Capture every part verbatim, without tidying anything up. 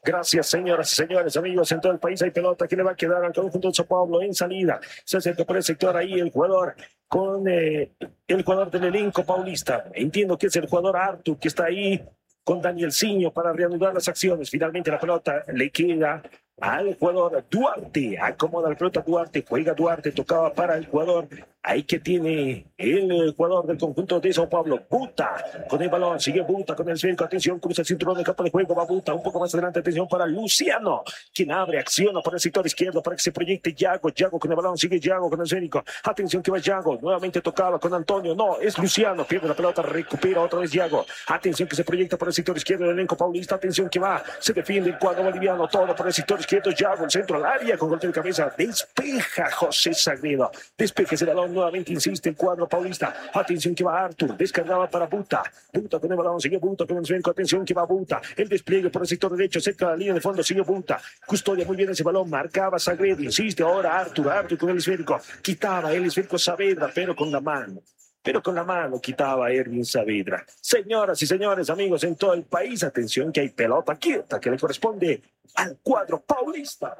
Gracias, señoras y señores, amigos, en todo el país hay pelota que le va a quedar al conjunto de Sao Paulo en salida. Se acerca por el sector ahí el jugador con eh, el jugador del elenco paulista. Entiendo que es el jugador Artur que está ahí con Danielsinho para reanudar las acciones. Finalmente la pelota le queda al jugador Duarte. Acomoda la pelota Duarte, juega Duarte, tocaba para el jugador. Ahí que tiene el jugador del conjunto de Sao Paulo, Buta, con el balón, sigue Buta con el esférico, atención, cruza el cinturón del campo de juego, va Buta, un poco más adelante, atención para Luciano, quien abre, acciona por el sector izquierdo para que se proyecte Yago, Yago con el balón, sigue Yago con el esférico, atención que va Yago, nuevamente tocaba con Antonio, no, es Luciano, pierde la pelota, recupera otra vez Yago, atención que se proyecta por el sector izquierdo del elenco paulista, atención que va, se defiende el cuadro boliviano, todo por el sector izquierdo, Yago, el centro al área, con golpe de cabeza, despeja José Sagredo, despeja ese balón, nuevamente insiste el cuadro paulista. Atención que va Artur, descargaba para Buta. Buta con el balón, sigue Buta con el esférico. Atención que va Buta. El despliegue por el sector derecho, cerca de la línea de fondo, sigue Buta. Custodia muy bien ese balón, marcaba Sagredo. Insiste ahora Artur, Artur con el esférico. Quitaba el esférico Saavedra, pero con la mano. Pero con la mano quitaba Erwin Saavedra. Señoras y señores, amigos en todo el país, atención que hay pelota quieta que le corresponde al cuadro paulista.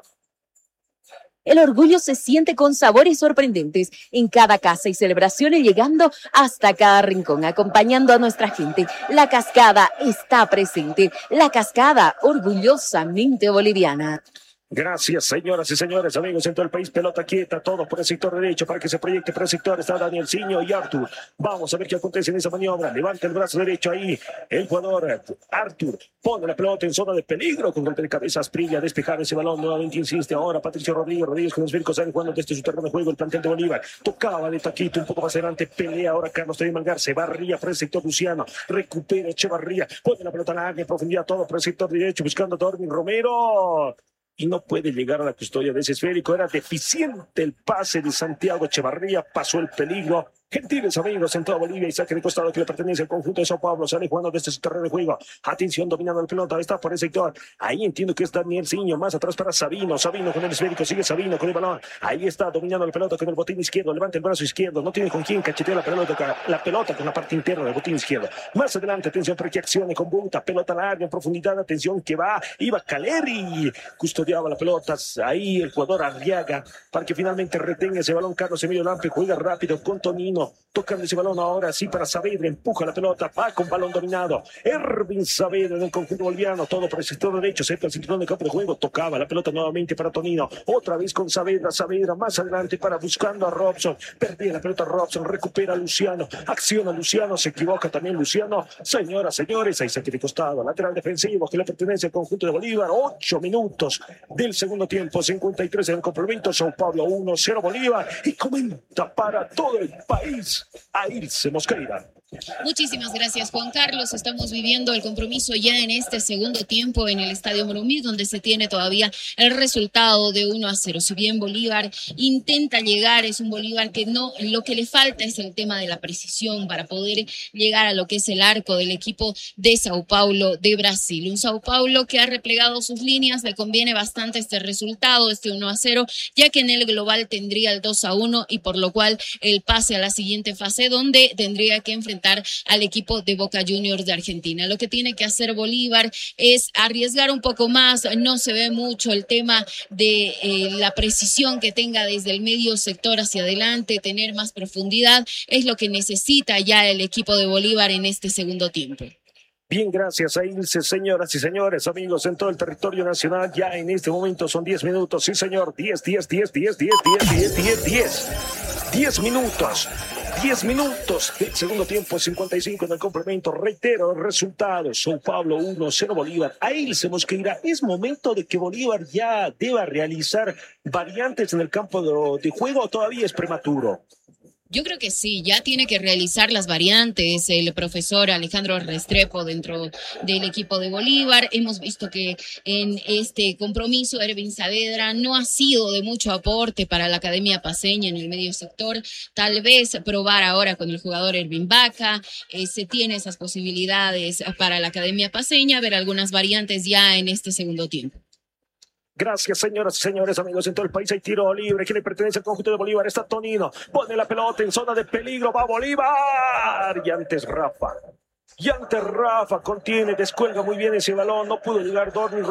El orgullo se siente con sabores sorprendentes en cada casa y celebraciones llegando hasta cada rincón, acompañando a nuestra gente. La Cascada está presente. La Cascada, orgullosamente boliviana. Gracias, señoras y señores, amigos en todo el país, pelota quieta, todo por el sector derecho para que se proyecte por el sector, está Danielsinho y Artur. Vamos a ver qué acontece en esa maniobra, levanta el brazo derecho ahí, el jugador Artur pone la pelota en zona de peligro, con golpe de cabeza Asprilla, despejar ese balón, nuevamente insiste ahora Patricio Rodríguez, Rodríguez con los esféricos sale jugando desde su terreno de juego el plantel de Bolívar, tocaba de taquito un poco más adelante, pelea ahora Carlos Teddy Malgar, se barría por el sector Luciano, recupera Echevarría, pone la pelota larga en profundidad, todo por el sector derecho, buscando a Dormin Romero. Y no puede llegar a la custodia de ese esférico. Era deficiente el pase de Santiago Echevarría. Pasó el peligro. Gentiles amigos en toda Bolivia y saque de costado que le pertenece al conjunto de Sao Paulo. Sale jugando desde su terreno de juego. Atención, dominando la pelota. Está por el sector. Ahí entiendo que es Danielsinho. Más atrás para Sabino. Sabino con el esférico. Sigue Sabino con el balón. Ahí está dominando la pelota con el botín izquierdo. Levanta el brazo izquierdo. No tiene con quién cachetear la pelota. La pelota con la parte interna del botín izquierdo. Más adelante, atención para que accione con Buta. Pelota larga en profundidad. Atención que va. Iba Caleri. Custodiaba la pelota. Ahí el jugador Arriaga para que finalmente retenga ese balón. Carlos Emilio Lampe juega rápido con Tonino. Tocando ese balón ahora sí para Saavedra, empuja la pelota, va con balón dominado. Erwin Saavedra en el conjunto boliviano, todo por el sector derecho, cerca del cinturón de campo de juego, tocaba la pelota nuevamente para Tonino, otra vez con Saavedra, Saavedra más adelante para buscando a Robson, perdía la pelota Robson, recupera a Luciano, acciona Luciano, se equivoca también Luciano. Señoras, señores, ahí saque de costado, lateral defensivo que le pertenece al conjunto de Bolívar, ocho minutos del segundo tiempo, cincuenta y tres en el complemento, Sao Paulo uno cero Bolívar, y comenta para todo el país a Ilse Mosqueira. Muchísimas gracias, Juan Carlos. Estamos viviendo el compromiso ya en este segundo tiempo en el Estadio Morumbi, donde se tiene todavía el resultado de uno a cero. Si bien Bolívar intenta llegar, es un Bolívar que no, lo que le falta es el tema de la precisión para poder llegar a lo que es el arco del equipo de Sao Paulo de Brasil. Un Sao Paulo que ha replegado sus líneas, le conviene bastante este resultado, este uno a cero, ya que en el global tendría el dos a uno y por lo cual el pase a la siguiente fase, donde tendría que enfrentar al equipo de Boca Juniors de Argentina. Lo que tiene que hacer Bolívar es arriesgar un poco más, no se ve mucho el tema de eh, la precisión que tenga desde el medio sector hacia adelante, tener más profundidad, es lo que necesita ya el equipo de Bolívar en este segundo tiempo. Bien, gracias a Ilse, señoras y señores, amigos en todo el territorio nacional, ya en este momento son diez minutos, sí señor, diez, diez, diez, diez, diez, diez, diez, diez, diez, diez minutos. diez minutos del segundo tiempo, cincuenta y cinco en el complemento. Reitero el resultado: Sao Paulo uno cero Bolívar. A Ilse Mosqueira, es momento de que Bolívar ya deba realizar variantes en el campo de, de juego, o todavía es prematuro. Yo creo que sí, ya tiene que realizar las variantes el profesor Alejandro Restrepo dentro del equipo de Bolívar. Hemos visto que en este compromiso Erwin Saavedra no ha sido de mucho aporte para la Academia Paceña en el medio sector. Tal vez probar ahora con el jugador Ervin Vaca, eh, se tiene esas posibilidades para la Academia Paceña, ver algunas variantes ya en este segundo tiempo. Gracias, señoras y señores, amigos en todo el país. Hay tiro libre que le pertenece al conjunto de Bolívar. Está Tonino, pone la pelota en zona de peligro. Va Bolívar. Y antes Rafa. Y antes Rafa contiene, descuelga muy bien ese balón. No pudo llegar Dormi.